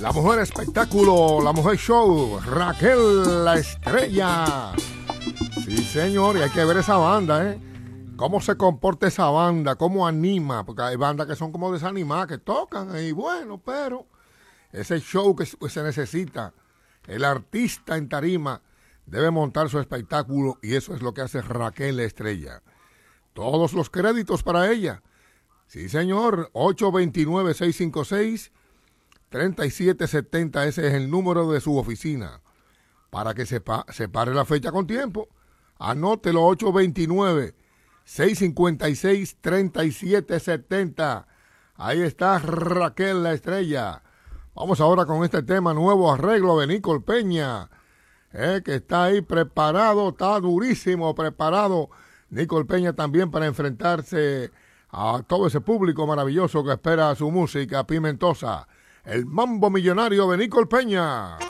La mujer espectáculo, la mujer show, Raquel la Estrella. Sí, señor, y hay que ver esa banda, ¿eh? Cómo se comporta esa banda, cómo anima, porque hay bandas que son como desanimadas, que tocan, y bueno, pero ese show que se necesita, el artista en tarima debe montar su espectáculo, y eso es lo que hace Raquel la Estrella. Todos los créditos para ella. Sí, señor, 829-656-3770, ese es el número de su oficina. Para que separe la fecha con tiempo, anótelo, 829-656-3770. Ahí está Raquel la Estrella. Vamos ahora con este tema, nuevo arreglo de Nicole Peña, que está ahí preparado, está durísimo preparado. Nicole Peña también para enfrentarse a todo ese público maravilloso que espera su música pimentosa. El mambo millonario de Nicole Peña.